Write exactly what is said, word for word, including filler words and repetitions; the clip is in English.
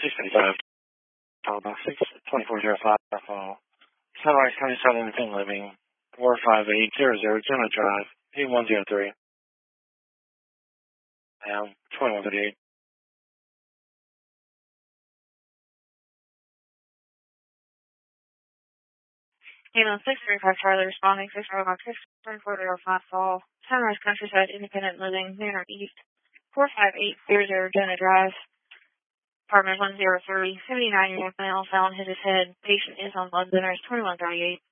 six fifty-five, call box six twenty-four zero five, call Sunrise County Southern Independent Living, four five eight zero zero Gemma Drive, eight one zero three, um, twenty-one thirty-eight. Ambulance six three five Charlie responding, six zero box six twenty-four zero five, call Sunrise Countryside Independent Living, Manor East, four five eight zero zero Gemma Drive, apartment one zero three, seventy-nine year old male fell and hit his head. Patient is on blood thinners, twenty-one thirty-eight.